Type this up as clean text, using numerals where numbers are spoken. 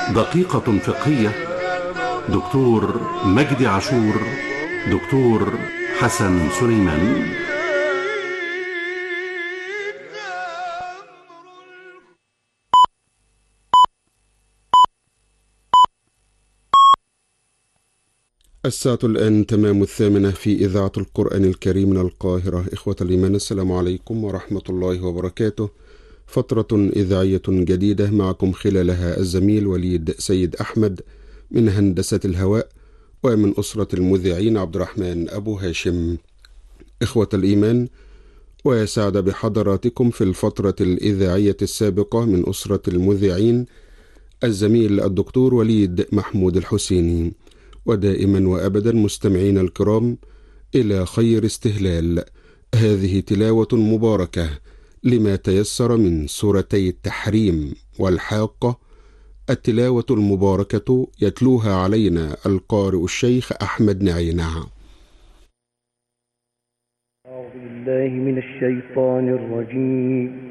دقيقة فقهية. دكتور مجدي عاشور، دكتور حسن سليمان. الساعة الآن تمام 8 في إذاعة القرآن الكريم من القاهرة. إخوة الإيمان، السلام عليكم ورحمة الله وبركاته. فترة إذاعية جديدة معكم خلالها الزميل وليد سيد أحمد من هندسة الهواء، ومن أسرة المذيعين عبد الرحمن أبو هاشم. إخوة الإيمان، ويسعد بحضراتكم في الفترة الإذاعية السابقة من أسرة المذيعين الزميل الدكتور وليد محمود الحسيني. ودائما وأبدا مستمعين الكرام، إلى خير استهلال. هذه تلاوة مباركة لما تيسر من سورتي التحريم والحاقة. التلاوة المباركة يتلوها علينا القارئ الشيخ أحمد نعينع. أعوذ بالله من الشيطان الرجيم.